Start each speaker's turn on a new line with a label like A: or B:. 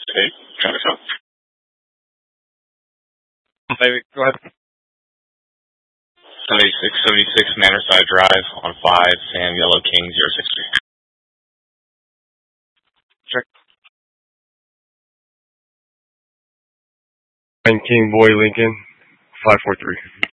A: Okay, Travis.
B: David, go ahead.
A: 7676 Manor Drive on 5, Sam Yellow King 063.
B: Check.
C: 9 King Boy Lincoln 543.